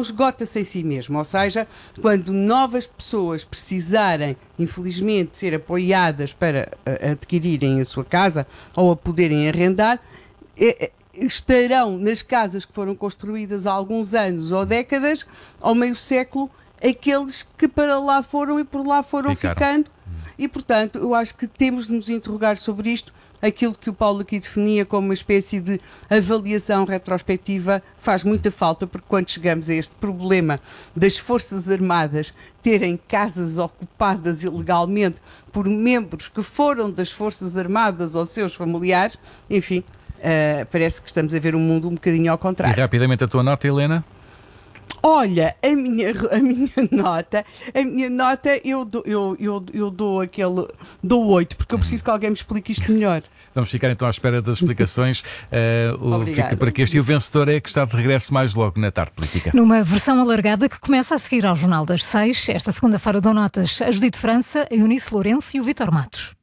esgota-se em si mesmo, ou seja, quando novas pessoas precisarem, infelizmente, ser apoiadas para adquirirem a sua casa ou a poderem arrendar, estarão nas casas que foram construídas há alguns anos ou décadas, ou meio século, aqueles que para lá foram e por lá foram ficando. E, portanto, eu acho que temos de nos interrogar sobre isto. Aquilo que o Paulo aqui definia como uma espécie de avaliação retrospectiva faz muita falta, porque quando chegamos a este problema das Forças Armadas terem casas ocupadas ilegalmente por membros que foram das Forças Armadas ou seus familiares, enfim, parece que estamos a ver um mundo um bocadinho ao contrário. E rapidamente a tua nota, Helena? Olha, a minha nota eu dou 8, porque eu preciso que alguém me explique isto melhor. Vamos ficar então à espera das explicações. Fica por aqui. E o vencedor é que está de regresso mais logo na Tarde Política. Numa versão alargada que começa a seguir ao Jornal das 6, esta segunda-feira dão notas a Judite França, a Eunice Lourenço e o Vítor Matos.